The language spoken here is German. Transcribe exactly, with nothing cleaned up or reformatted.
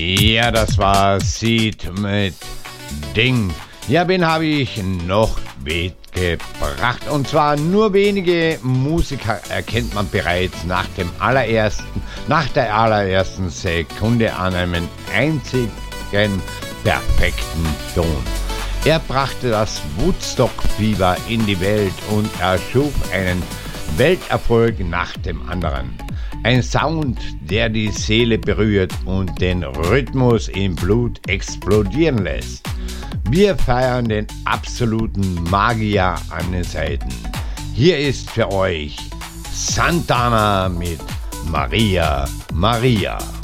Ja, das war Seed mit Ding. Ja, wen habe ich noch mitgebracht? Und zwar nur wenige Musiker erkennt man bereits nach dem allerersten, nach der allerersten Sekunde an einem einzigen perfekten Ton. Er brachte das Woodstock-Fieber in die Welt und erschuf einen Welterfolg nach dem anderen. Ein Sound, der die Seele berührt und den Rhythmus im Blut explodieren lässt. Wir feiern den absoluten Magier an den Seiten. Hier ist für euch Santana mit Maria Maria.